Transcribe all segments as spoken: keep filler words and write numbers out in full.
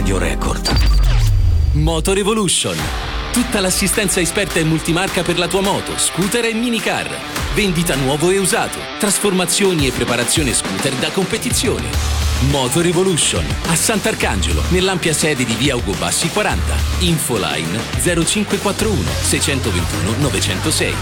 Radio Record. Moto Revolution. Tutta l'assistenza esperta e multimarca per la tua moto, scooter e minicar. Vendita nuovo e usato. Trasformazioni e preparazione scooter da competizione. Moto Revolution a Sant'Arcangelo, nell'ampia sede di via Ugo Bassi quaranta. Infoline zero cinque quattro uno sei due uno nove zero sei.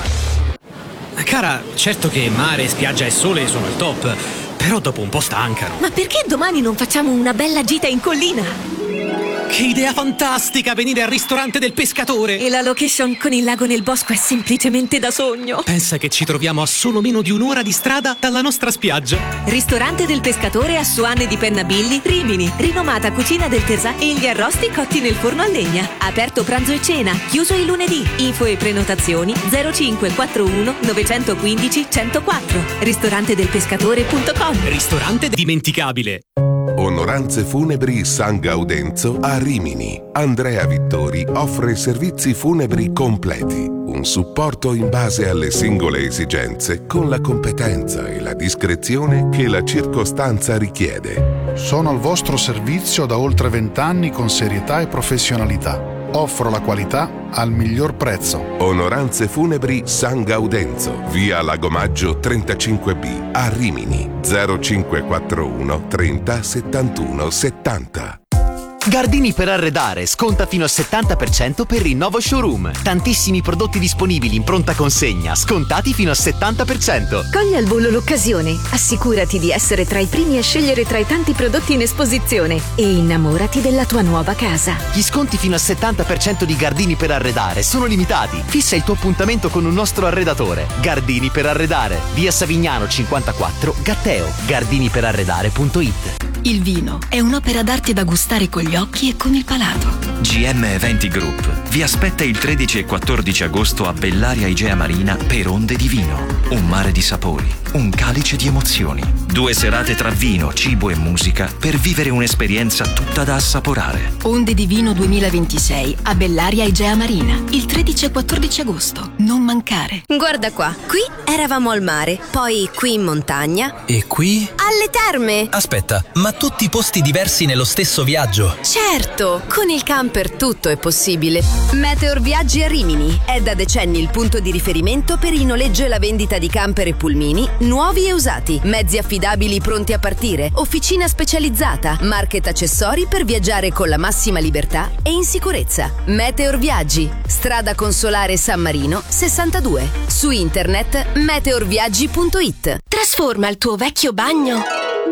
Cara, certo che mare, spiaggia e sole sono il top, però dopo un po' stancano. Ma perché domani non facciamo una bella gita in collina? Che idea fantastica, venire al ristorante del pescatore! E la location con il lago nel bosco è semplicemente da sogno. Pensa che ci troviamo a solo meno di un'ora di strada dalla nostra spiaggia. Ristorante del pescatore a Suanne di Pennabilli, Rimini. Rinomata cucina del Tesà e gli arrosti cotti nel forno a legna. Aperto pranzo e cena, chiuso il lunedì. Info e prenotazioni zero cinque quattro uno nove uno cinque uno zero quattro. ristorantedelpescatore punto com. Ristorante dimenticabile. Onoranze Funebri San Gaudenzo a Rimini. Andrea Vittori offre servizi funebri completi, un supporto in base alle singole esigenze con la competenza e la discrezione che la circostanza richiede. Sono al vostro servizio da oltre vent'anni con serietà e professionalità. Offro la qualità al miglior prezzo. Onoranze Funebri San Gaudenzo, via Lagomaggio trentacinque B a Rimini. zero cinque quattro uno trenta settantuno settanta. Gardini per arredare, sconta fino al settanta per cento per il nuovo showroom. Tantissimi prodotti disponibili in pronta consegna, scontati fino al settanta per cento. Cogli al volo l'occasione, assicurati di essere tra i primi a scegliere tra i tanti prodotti in esposizione e innamorati della tua nuova casa. Gli sconti fino al settanta per cento di Gardini per arredare sono limitati. Fissa il tuo appuntamento con un nostro arredatore. Gardini per arredare, via Savignano cinquantaquattro, Gatteo. gardini per arredare punto it. Il vino è un'opera d'arte da gustare con gli occhi e con il palato. G M Eventi Group vi aspetta il tredici e quattordici agosto a Bellaria Igea Marina per Onde di Vino. Un mare di sapori, un calice di emozioni. Due serate tra vino, cibo e musica per vivere un'esperienza tutta da assaporare. Onde di Vino duemilaventisei a Bellaria Igea Marina, il tredici e quattordici agosto. Non mancare. Guarda qua, qui eravamo al mare, poi qui in montagna. E qui? Alle terme! Aspetta, ma tutti posti diversi nello stesso viaggio? Certo, con il camper tutto è possibile. Meteor Viaggi a Rimini è da decenni il punto di riferimento per il noleggio e la vendita di camper e pulmini nuovi e usati, mezzi affidabili pronti a partire, officina specializzata, market accessori per viaggiare con la massima libertà e in sicurezza. Meteor Viaggi, strada Consolare San Marino sessantadue, su internet meteorviaggi punto it. Trasforma il tuo vecchio bagno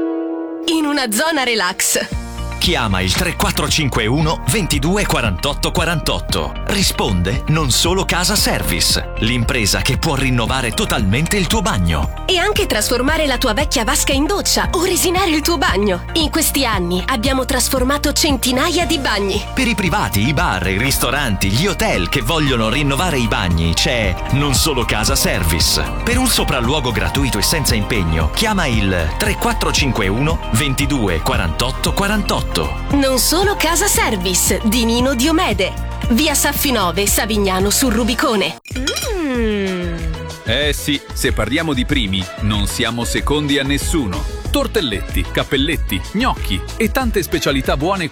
in una zona relax. Chiama il tre quattro cinque uno ventidue quarantotto quarantotto. Risponde Non Solo Casa Service, l'impresa che può rinnovare totalmente il tuo bagno. E anche trasformare la tua vecchia vasca in doccia o resinare il tuo bagno. In questi anni abbiamo trasformato centinaia di bagni. Per i privati, i bar, i ristoranti, gli hotel che vogliono rinnovare i bagni c'è Non Solo Casa Service. Per un sopralluogo gratuito e senza impegno, chiama il tre quattro cinque uno ventidue quarantotto quarantotto. Non Solo Casa Service di Nino Diomede, via Saffinove, Savignano sul Rubicone. Mm. Eh sì, se parliamo di primi, non siamo secondi a nessuno. Tortelletti, cappelletti, gnocchi e tante specialità buone